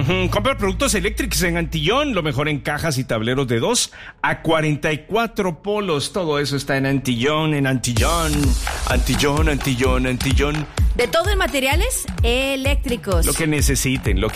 Compra productos eléctricos en Antillón, lo mejor en cajas y tableros de 2 a 44 polos. Todo eso está en Antillón, Antillón. De todo en materiales eléctricos. Lo que necesiten,